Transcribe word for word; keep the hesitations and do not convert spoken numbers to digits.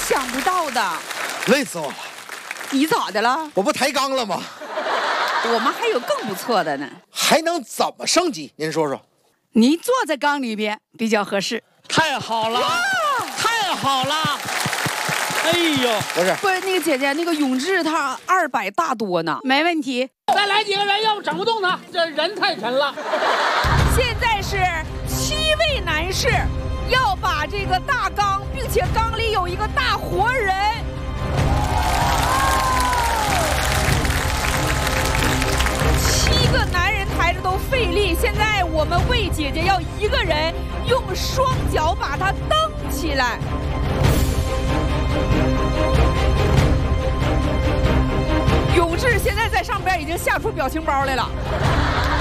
想不到的。 累死我了！ 你咋的了？ 我不抬杠了吗？ 我们还有更不错的呢。 还能怎么升级？您说说。 你坐在缸里边比较合适。 太好了，太好了！哎呦， 不是， 不是那个姐姐，那个永志他二百大多呢，没问题。 再来几个人，要不整不动他，这人太沉了。 现在是七位男士要把这个大缸，并且缸里有一个大活人。七个男人抬着都费力，现在我们魏姐姐要一个人用双脚把它蹬起来。永志现在在上边已经吓出表情包来了。